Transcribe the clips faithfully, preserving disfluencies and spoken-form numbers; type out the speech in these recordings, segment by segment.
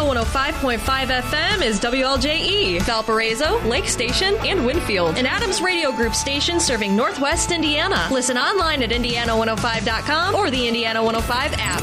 one oh five point five F M is W L J E, Valparaiso, Lake Station, and Winfield, an Adams Radio Group station serving Northwest Indiana. Listen online at indiana one oh five dot com or the Indiana one oh five app.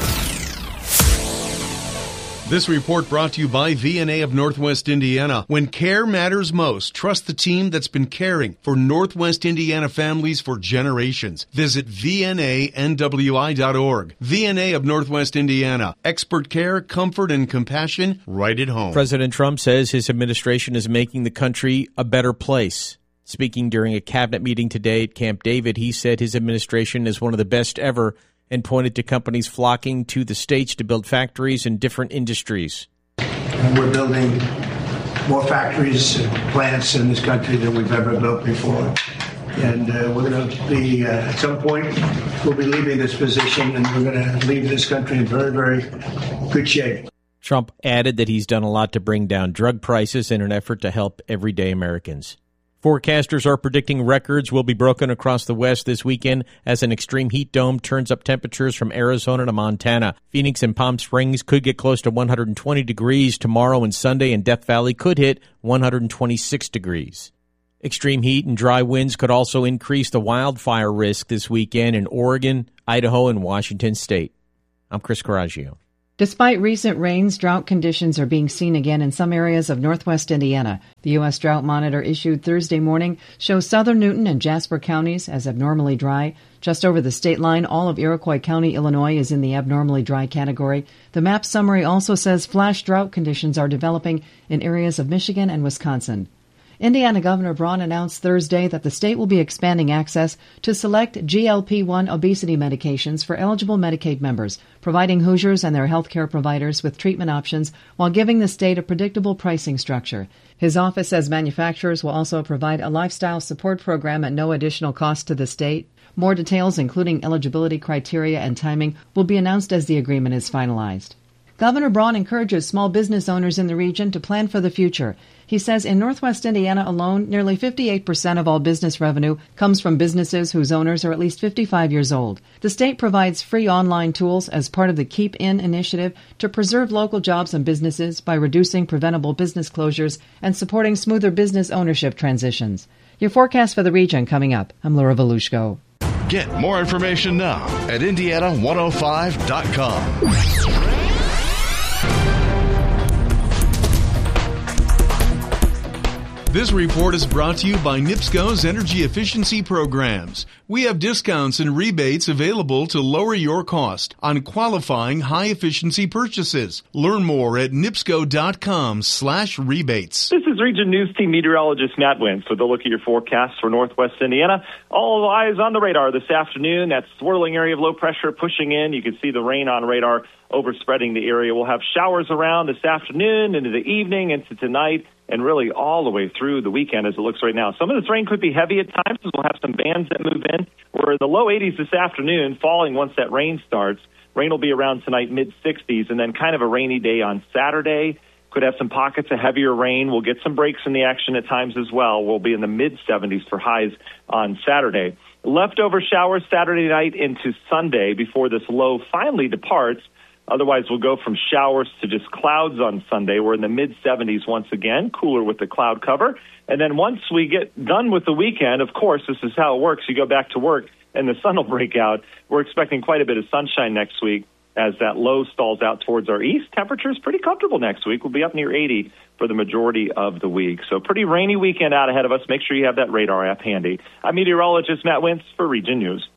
This report brought to you by V and A of Northwest Indiana. When care matters most, trust the team that's been caring for Northwest Indiana families for generations. Visit V N A N W I dot org. V and A of Northwest Indiana. Expert care, comfort, and compassion right at home. President Trump says his administration is making the country a better place. Speaking during a cabinet meeting today at Camp David, he said his administration is one of the best ever and pointed to companies flocking to the states to build factories in different industries. And we're building more factories and plants in this country than we've ever built before. And uh, we're going to be, uh, at some point, we'll be leaving this position, and we're going to leave this country in very, very good shape. Trump added that he's done a lot to bring down drug prices in an effort to help everyday Americans. Forecasters are predicting records will be broken across the West this weekend as an extreme heat dome turns up temperatures from Arizona to Montana. Phoenix and Palm Springs could get close to one hundred twenty degrees tomorrow and Sunday, and Death Valley could hit one hundred twenty-six degrees. Extreme heat and dry winds could also increase the wildfire risk this weekend in Oregon, Idaho, and Washington state. I'm Chris Coraggio. Despite recent rains, drought conditions are being seen again in some areas of northwest Indiana. The U S Drought Monitor issued Thursday morning shows southern Newton and Jasper counties as abnormally dry. Just over the state line, all of Iroquois County, Illinois, is in the abnormally dry category. The map summary also says flash drought conditions are developing in areas of Michigan and Wisconsin. Indiana Governor Braun announced Thursday that the state will be expanding access to select G L P one obesity medications for eligible Medicaid members, providing Hoosiers and their health care providers with treatment options while giving the state a predictable pricing structure. His office says manufacturers will also provide a lifestyle support program at no additional cost to the state. More details, including eligibility criteria and timing, will be announced as the agreement is finalized. Governor Braun encourages small business owners in the region to plan for the future. He says in Northwest Indiana alone, nearly fifty-eight percent of all business revenue comes from businesses whose owners are at least fifty-five years old. The state provides free online tools as part of the Keep In initiative to preserve local jobs and businesses by reducing preventable business closures and supporting smoother business ownership transitions. Your forecast for the region coming up. I'm Laura Volushko. Get more information now at indiana one oh five dot com. This report is brought to you by NIPSCO's Energy Efficiency Programs. We have discounts and rebates available to lower your cost on qualifying high-efficiency purchases. Learn more at nipsco.com slash rebates. This is Region News Team meteorologist Matt Wentz with a look at your forecast for Northwest Indiana. All eyes on the radar this afternoon. That swirling area of low pressure pushing in. You can see the rain on radar overspreading the area. We'll have showers around this afternoon, into the evening, into tonight, and really all the way through the weekend as it looks right now. Some of this rain could be heavy at times, as we'll have some bands that move in. We're in the low eighties this afternoon, falling once that rain starts. Rain will be around tonight, mid sixties, and then kind of a rainy day on Saturday. Could have some pockets of heavier rain. We'll get some breaks in the action at times as well. We'll be in the mid seventies for highs on Saturday. Leftover showers Saturday night into Sunday before this low finally departs. Otherwise, we'll go from showers to just clouds on Sunday. We're in the mid seventies once again, cooler with the cloud cover. And then once we get done with the weekend, of course, this is how it works. You go back to work and the sun will break out. We're expecting quite a bit of sunshine next week as that low stalls out towards our east. Temperatures pretty comfortable next week. We'll be up near eighty for the majority of the week. So pretty rainy weekend out ahead of us. Make sure you have that radar app handy. I'm meteorologist Matt Wentz for Region News.